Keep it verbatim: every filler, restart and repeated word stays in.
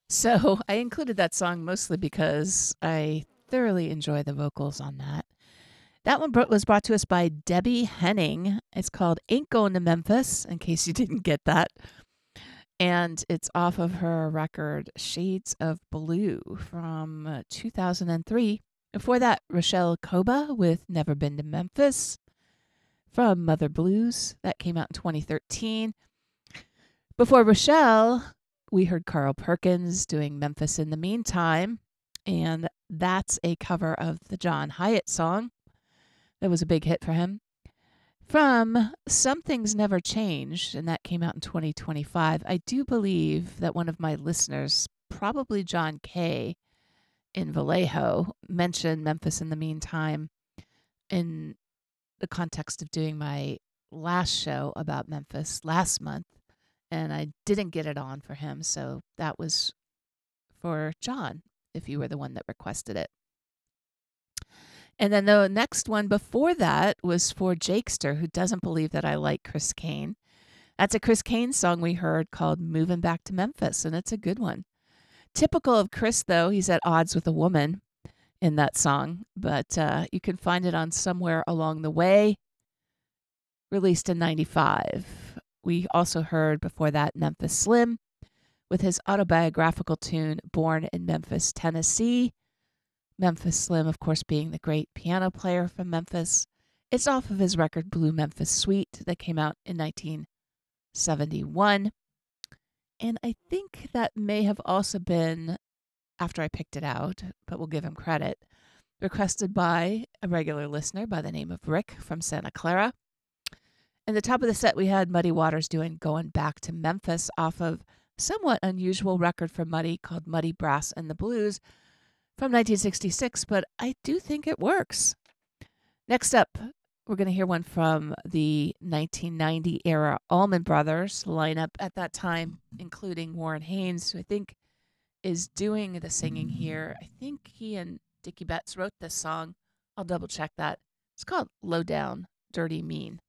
So I included that song mostly because I thoroughly enjoy the vocals on that. That one bro- was brought to us by Debbie Henning. It's called Ain't Going to Memphis, in case you didn't get that. And it's off of her record Shades of Blue from uh, two thousand three. Before that, Rochelle Koba with Never Been to Memphis from Mother Blues. That came out in twenty thirteen. Before Rochelle, we heard Carl Perkins doing Memphis in the Meantime. And that's a cover of the John Hyatt song. That was a big hit for him. From Some Things Never Changed, and that came out in twenty twenty-five. I do believe that one of my listeners, probably John Kay in Vallejo, mentioned Memphis in the Meantime in the context of doing my last show about Memphis last month, and I didn't get it on for him, so that was for John, if you were the one that requested it. And then the next one before that was for Jakester, who doesn't believe that I like Chris Kane. That's a Chris Kane song we heard called Moving Back to Memphis, and it's a good one. Typical of Chris, though, he's at odds with a woman in that song, but uh, you can find it on Somewhere Along the Way, released in ninety-five. We also heard before that Memphis Slim with his autobiographical tune Born in Memphis, Tennessee. Memphis Slim, of course, being the great piano player from Memphis. It's off of his record Blue Memphis Suite that came out in nineteen seventy-one. And I think that may have also been, after I picked it out, but we'll give him credit, requested by a regular listener by the name of Rick from Santa Clara. In the top of the set, we had Muddy Waters doing Going Back to Memphis off of somewhat unusual record from Muddy called Muddy Brass and the Blues from nineteen sixty-six, but I do think it works. Next up, we're going to hear one from the nineteen ninety era Allman Brothers lineup at that time, including Warren Haynes, who I think is doing the singing here. I think he and Dickie Betts wrote this song. I'll double check that. It's called Low Down, Dirty Mean.